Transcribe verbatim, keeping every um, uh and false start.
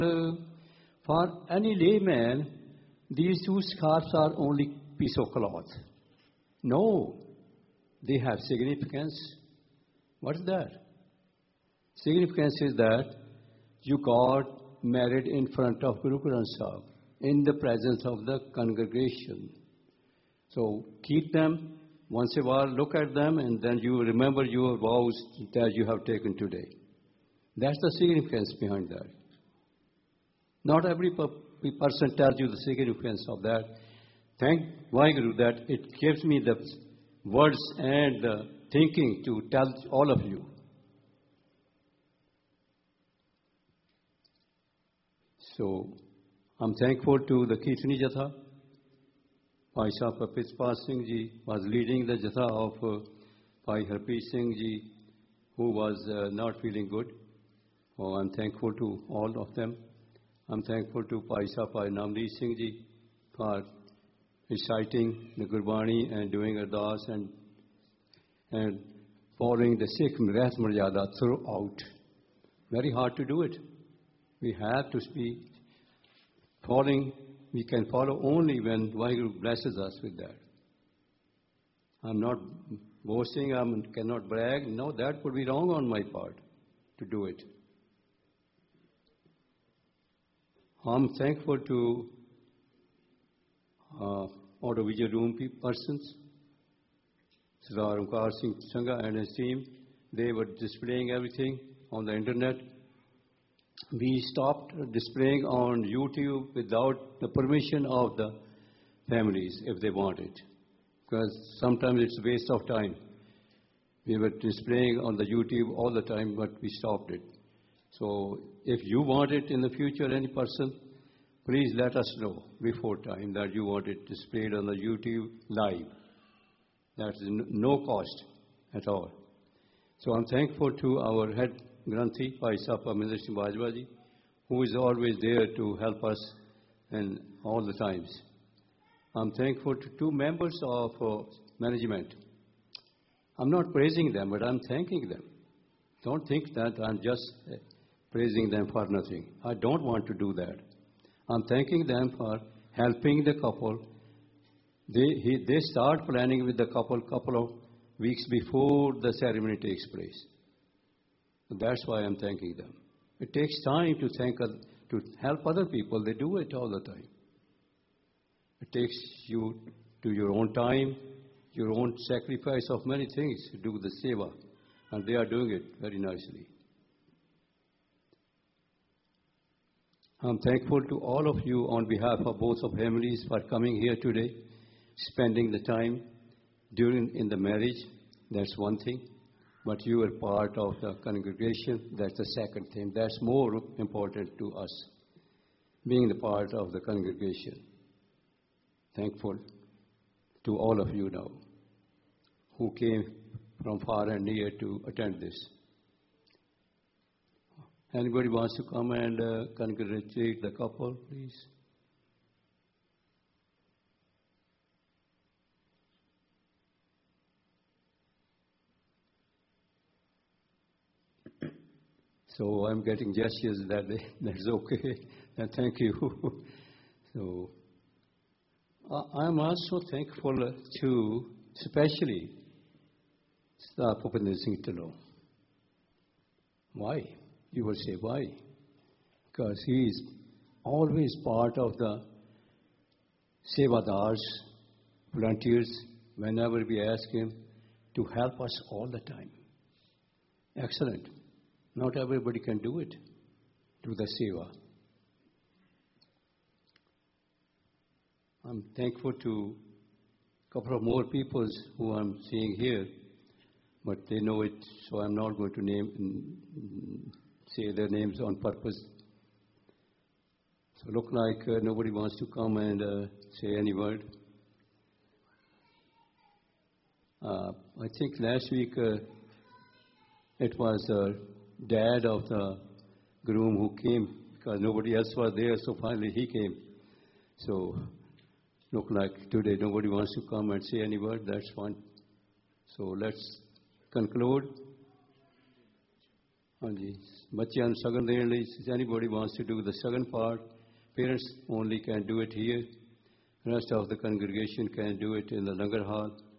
Uh, for any layman, these two scarves are only piece of cloth. No, they have significance. What is that? Significance is that you got married in front of Guru Granth Sahib, in the presence of the congregation. So keep them once in a while, look at them, and then you remember your vows that you have taken today. That's the significance behind that. Not every per- person tells you the significance of that. Thank Vaheguru that it gives me the words and the thinking to tell all of you. So, I'm thankful to the Kirtani Jatha. Bhai Sahib Prithpal Singh Ji was leading the Jatha of uh, Bhai Harpreet Singh Ji, who was uh, not feeling good. Oh, I'm thankful to all of them. I'm thankful to Bhai Sahib Bhai Namdeep Singh Ji for reciting the Gurbani and doing Ardas and, and following the Sikh Rahat Maryada throughout. Very hard to do it. We have to be following, we can follow only when Vaheguru blesses us with that. I'm not boasting, I cannot brag. No, that would be wrong on my part to do it. I'm thankful to uh, audiovisual room persons, Sardar Omkar Singh Sangha and his team. They were displaying everything on the internet. We stopped displaying on YouTube without the permission of the families if they want it. Because sometimes it's a waste of time. We were displaying on the YouTube all the time, but we stopped it. So if you want it in the future, any person, please let us know before time that you want it displayed on the YouTube live. That's no cost at all. So I'm thankful to our head Granthi, Bhai Sahib Parminder Singh Bajwa Ji, who is always there to help us in all the times. I'm thankful to two members of uh, management. I'm not praising them, but I'm thanking them. Don't think that I'm just uh, praising them for nothing. I don't want to do that. I'm thanking them for helping the couple. They, he, they start planning with the couple couple of weeks before the ceremony takes place. That's why I'm thanking them. It takes time to thank, to help other people. They do it all the time. It takes you to your own time, your own sacrifice of many things to do the seva. And they are doing it very nicely. I'm thankful to all of you on behalf of both of families for coming here today, spending the time during in the marriage. That's one thing. But you are part of the congregation. That's the second thing. That's more important to us, being the part of the congregation. Thankful to all of you now who came from far and near to attend this. Anybody wants to come and uh, congratulate the couple, please? So I'm getting gestures that they, that's okay. And thank you. So uh, I'm also thankful to, especially, Sardar Bhupinder Singh Dhillon. Why? You will say why? Because he is always part of the Sevadars, volunteers, whenever we ask him to help us all the time. Excellent. Not everybody can do it, do the seva. I'm thankful to a couple of more people who I'm seeing here, but they know it, so I'm not going to name, say their names on purpose. So look like uh, nobody wants to come and uh, say any word. Uh, I think last week uh, it was uh, dad of the groom who came because nobody else was there, so finally he came. So, look like today nobody wants to come and say any word, that's fine. So let's conclude. ਹਾਂਜੀ ਬੱਚਿਆਂ ਨੂੰ ਸ਼ਗਨ ਦੇਣ ਲਈ anybody wants to do the second part, parents only can do it here, rest of the congregation can do it in the Langar hall.